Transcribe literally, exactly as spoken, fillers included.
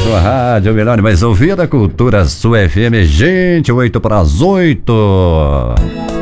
sua rádio, melhor e mais ouvida, Cultura Sua F M, gente, oito para as oito.